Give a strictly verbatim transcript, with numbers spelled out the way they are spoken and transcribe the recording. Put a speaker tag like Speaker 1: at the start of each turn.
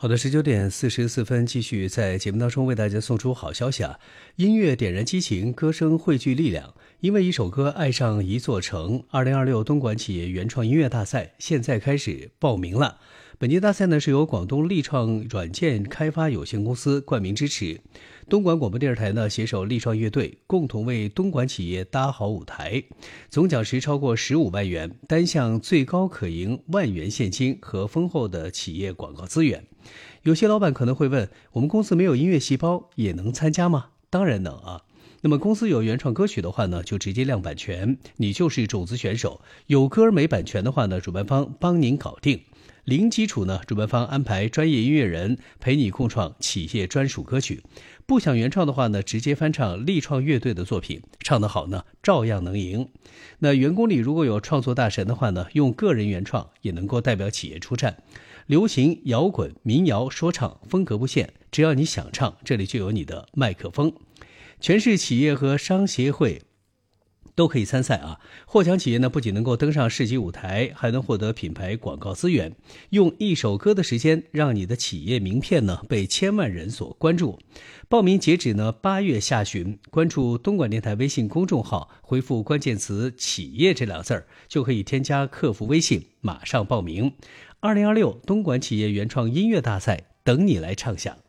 Speaker 1: 好的，十九点四十四分，继续在节目当中为大家送出好消息啊！音乐点燃激情，歌声汇聚力量。因为一首歌爱上一座城，二零二六东莞企业原创音乐大赛现在开始报名了。本届大赛呢是由广东力创软件开发有限公司冠名支持，东莞广播电视台呢携手力创乐队，共同为东莞企业搭好舞台。总奖池超过十五万元，单项最高可赢万元现金和丰厚的企业广告资源。有些老板可能会问，我们公司没有音乐细胞也能参加吗？当然能啊。那么公司有原创歌曲的话呢，就直接亮版权，你就是种子选手。有歌没版权的话呢，主办方帮您搞定。零基础呢，主办方安排专业音乐人陪你共创企业专属歌曲。不想原创的话呢，直接翻唱力创乐队的作品，唱得好呢，照样能赢。那员工里如果有创作大神的话呢，用个人原创也能够代表企业出战。流行、摇滚、民谣、说唱，风格不限，只要你想唱，这里就有你的麦克风。全市企业和商协会都可以参赛啊！获奖企业呢，不仅能够登上市级舞台，还能获得品牌广告资源。用一首歌的时间，让你的企业名片呢被千万人所关注。报名截止呢八月下旬，关注东莞电台微信公众号，回复关键词“企业”这两字儿，就可以添加客服微信，马上报名。二零二六东莞企业原创音乐大赛，等你来畅想。